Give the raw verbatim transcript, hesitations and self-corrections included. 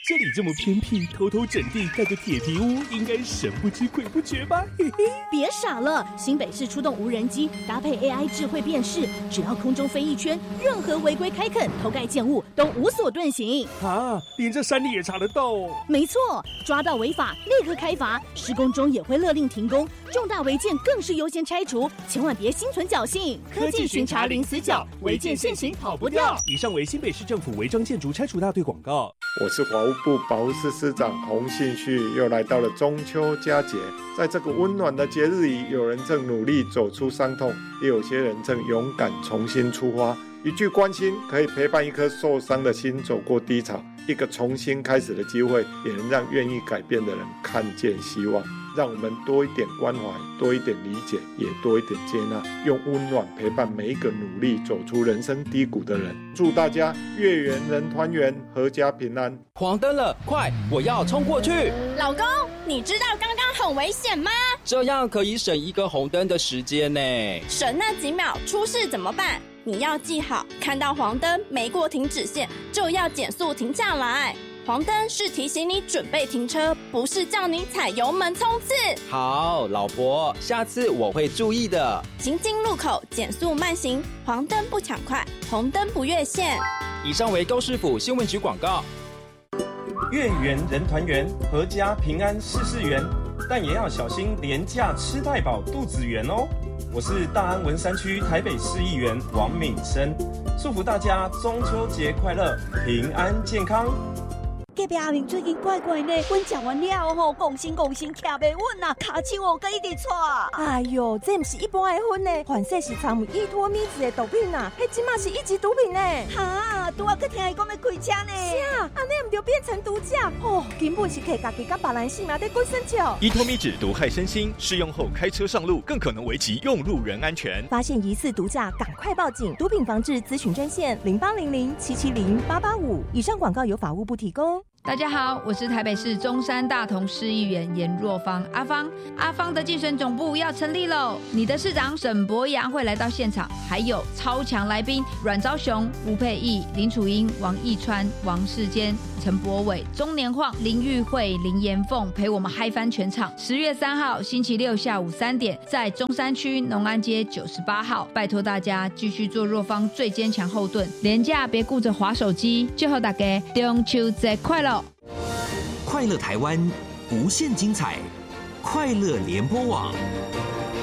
这里这么偏僻，偷偷整地盖个铁皮屋，应该神不知鬼不觉吧？嘿嘿， 别傻了，新北市出动无人机，搭配 A I 智慧辨识，只要空中飞一圈，任何违规开垦、偷盖建物都无所遁形。 啊，连这山里也查得到哦？ 没错，抓到违法立刻开罚，施工中也会勒令停工，重大违建更是优先拆除，千万别心存侥幸。 科技巡查零死角，违建现行跑不掉。以上为新北市政府违章建筑拆除大队广告。 我是法务部保护司司长洪信旭，又来到了中秋佳节，在这个温暖的节日里，有人正努力走出伤痛，也有些人正勇敢重新出发。一句关心可以陪伴一颗受伤的心走过低潮，一个重新开始的机会，也能让愿意改变的人看见希望。让我们多一点关怀，多一点理解，也多一点接纳，用温暖陪伴每一个努力走出人生低谷的人。祝大家月圆人团圆，阖家平安。 黄灯了，快，我要冲过去！ 老公，你知道刚刚很危险吗？ 这样可以省一个红灯的时间呢。 省那几秒，出事怎么办？你要记好，看到黄灯没过停止线，就要减速停下来。黄灯是提醒你准备停车，不是叫你踩油门冲刺。 好，老婆，下次我会注意的。 行经路口减速慢行，黄灯不抢快，红灯不越线。 以上为高市府新闻局广告。 月圆人团圆，阖家平安事事圆，但也要小心廉价吃太饱肚子圆哦。我是大安文山区台北市议员王敏生，祝福大家中秋节快乐，平安健康。 隔壁阿明最近怪怪呢，阮食完了吼，讲心讲心徛袂稳啊，骹手哦，佮一直扯。哎哟，这毋是一般的薰呢，反正是掺有依托咪子的毒品啊，迄即马是一级毒品呢。哈，拄啊佮听伊讲要开车呢。是啊，安尼毋就变成毒驾？哦，根本是摕家己甲别人性命在滚生笑。 依托咪酯毒害身心，试用后开车上路更可能危及用路人安全。 发现疑似毒驾，赶快报警！毒品防治咨询专线零八零零七七零八八五。以上广告由法务部提供。 大家好，我是台北市中山大同市议员颜若芳，阿芳。阿芳的竞选总部要成立喽！你的市长沈伯洋会来到现场，还有超强来宾阮昭雄、吴佩益、林楚英、王义川、王世坚、陈柏伟、钟年晃、林玉慧、林延凤陪我们嗨翻全场。十月三号星期六下午三点，在中山区农安街九十八号，拜托大家继续做若芳最坚强后盾，连假别顾着滑手机，祝福大家中秋节快乐！ 快乐台湾，无限精彩，快乐联播网。